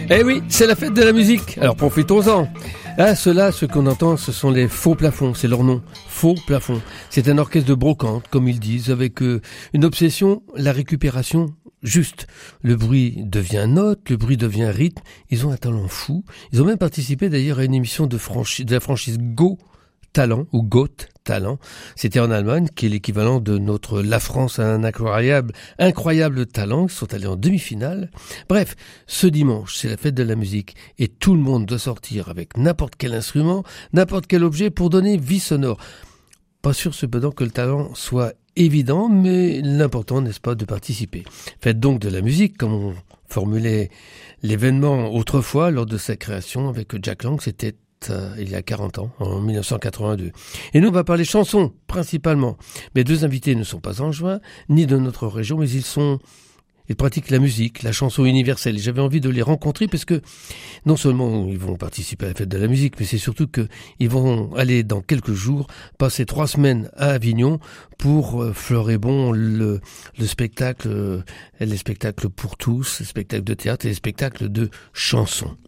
Eh oui, c'est la fête de la musique, alors profitons-en. Ah, ce qu'on entend, ce sont les faux plafonds, c'est leur nom, faux plafonds. C'est un orchestre de brocante, comme ils disent, avec une obsession, la récupération juste. Le bruit devient note, le bruit devient rythme, ils ont un talent fou. Ils ont même participé d'ailleurs à une émission de la franchise Go Talent ou Got Talent. C'était en Allemagne, qui est l'équivalent de notre La France a un incroyable talent. Ils sont allés en demi-finale. Bref, ce dimanche, c'est la fête de la musique et tout le monde doit sortir avec n'importe quel instrument, n'importe quel objet pour donner vie sonore. Pas sûr cependant que le talent soit évident, mais l'important, n'est-ce pas, de participer. Faites donc de la musique, comme on formulait l'événement autrefois lors de sa création avec Jack Lang. C'était il y a 40 ans, en 1982. Et nous, on va parler chansons, principalement. Mes deux invités ne sont pas angevins, ni de notre région, mais ils pratiquent la musique, la chanson universelle. Et j'avais envie de les rencontrer parce que non seulement ils vont participer à la fête de la musique, mais c'est surtout qu'ils vont aller dans quelques jours passer 3 semaines à Avignon pour Fleuret-Bon, le spectacle, les spectacles pour tous, les spectacles de théâtre et les spectacles de chansons.